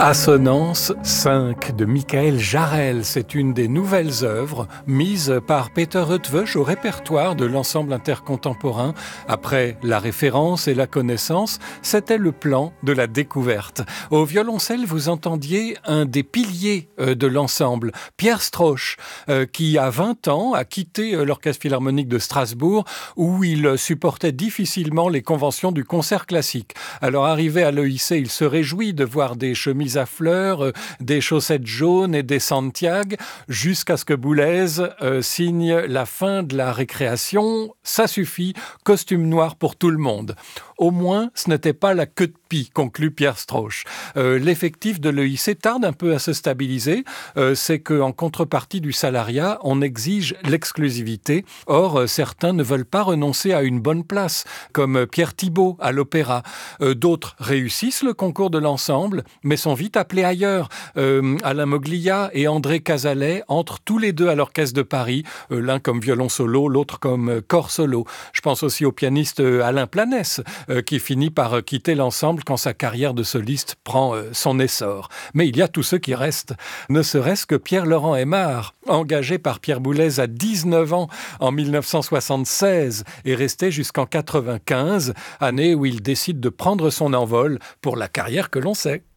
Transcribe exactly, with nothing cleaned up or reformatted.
Assonance cinq de Michael Jarel, c'est une des nouvelles œuvres mises par Peter Eötvös au répertoire de l'ensemble intercontemporain. Après la référence et la connaissance, c'était le plan de la découverte. Au violoncelle, vous entendiez un des piliers de l'ensemble, Pierre Strosch, qui à vingt ans a quitté l'Orchestre Philharmonique de Strasbourg où il supportait difficilement les conventions du concert classique. Alors arrivé à l'E I C, il se réjouit de voir des chemises à fleurs, euh, des chaussettes jaunes et des Santiago, jusqu'à ce que Boulez euh, signe la fin de la récréation. Ça suffit, costume noir pour tout le monde. Au moins, ce n'était pas la queue de pie, conclut Pierre Strosch. Euh, l'effectif de l'E I C tarde un peu à se stabiliser. Euh, c'est qu'en contrepartie du salariat, on exige l'exclusivité. Or, euh, certains ne veulent pas renoncer à une bonne place, comme Pierre Thibault à l'Opéra. Euh, d'autres réussissent le concours de l'ensemble, mais sont vite appelés ailleurs. Euh, Alain Moglia et André Cazalet entrent tous les deux à l'Orchestre de Paris, euh, l'un comme violon solo, l'autre comme euh, corps solo. Je pense aussi au pianiste euh, Alain Planès, euh, qui finit par euh, quitter l'ensemble quand sa carrière de soliste prend euh, son essor. Mais il y a tous ceux qui restent, ne serait-ce que Pierre-Laurent Aimard, engagé par Pierre Boulez à dix-neuf ans en mille neuf cent soixante-seize et resté jusqu'en quatre-vingt-quinze, année où il décide de prendre son envol pour la carrière que l'on sait.